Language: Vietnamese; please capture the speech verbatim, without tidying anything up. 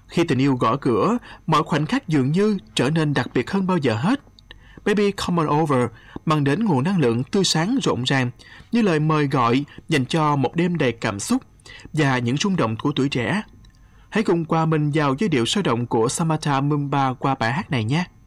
Khi tình yêu gõ cửa, mọi khoảnh khắc dường như trở nên đặc biệt hơn bao giờ hết. Baby Come On Over mang đến nguồn năng lượng tươi sáng rộn ràng, như lời mời gọi dành cho một đêm đầy cảm xúc và những rung động của tuổi trẻ. Hãy cùng qua mình vào giai điệu sôi động của Samantha Mumba qua bài hát này nhé.